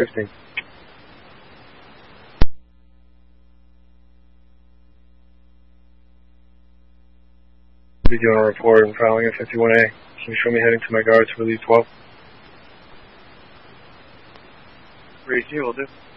15. Be doing a report and filing at 51A. Can you show me heading to my guards for lead 12? 3-2 will do.